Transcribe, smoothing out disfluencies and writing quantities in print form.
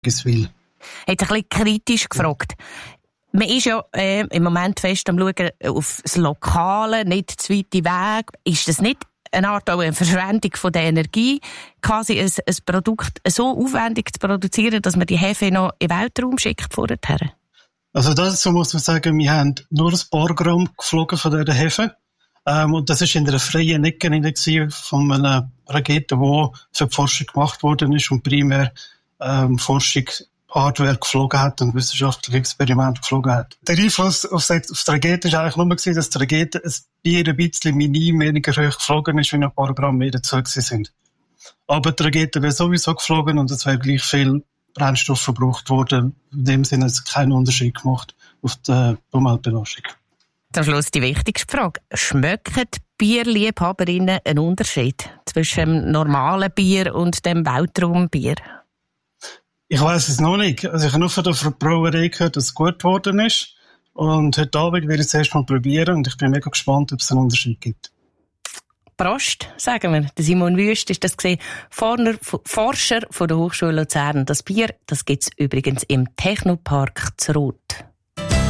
Giswil. Hat ein bisschen kritisch gefragt. Man ist ja im Moment fest am Schauen auf das Lokale, nicht zu weite Weg. Ist das nicht eine Art auch eine Verschwendung von der Energie, quasi ein Produkt so aufwendig zu produzieren, dass man die Hefe noch in den Weltraum schickt vorher? Also dazu muss man sagen, wir haben nur ein paar Gramm geflogen von dieser Hefe. Und das ist in einer freien Ecke von einer Rakete, die für die Forschung gemacht worden ist und primär Forschung Hardware geflogen hat und wissenschaftliche Experimente geflogen hat. Der Einfluss auf die Rakete war eigentlich nur, dass die Rakete ein bisschen minim weniger hoch geflogen ist, wie ein paar Gramm mehr dazu sind. Aber die Rakete wäre sowieso geflogen und es wäre gleich viel Brennstoff verbraucht worden. In dem Sinne hat es keinen Unterschied gemacht auf die Umweltbelastung. Zum Schluss die wichtigste Frage. Schmecken Bierliebhaberinnen einen Unterschied zwischen dem normalen Bier und dem Weltraumbier? Ich weiss es noch nicht. Also ich habe nur von der Brauerei gehört, dass es gut geworden ist. Und heute Abend werde ich es erst mal probieren und ich bin mega gespannt, ob es einen Unterschied gibt. Prost, sagen wir. Der Simon Wüst ist das gesehen, Forscher von der Hochschule Luzern. Das Bier, das gibt's übrigens im Technopark zu Roth.